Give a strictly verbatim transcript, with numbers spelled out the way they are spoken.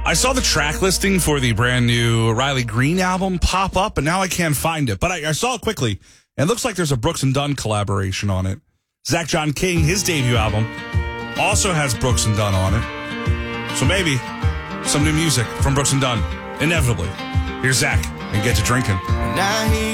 I saw the track listing for the brand new Riley Green album pop up, and now I can't find it. But I, I saw it quickly. And it looks like there's a Brooks and Dunn collaboration on it. Zach John King, his debut album, also has Brooks and Dunn on it. So maybe some new music from Brooks and Dunn, inevitably. Here's Zach and Get to Drinking.